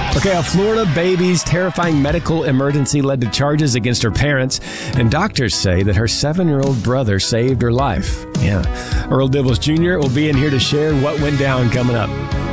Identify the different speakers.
Speaker 1: Okay, a Florida baby's terrifying medical emergency led to charges against her parents, and doctors say that her 7-year-old brother saved her life. Yeah. Earl Dibbles Jr. will be in here to share what went down coming up.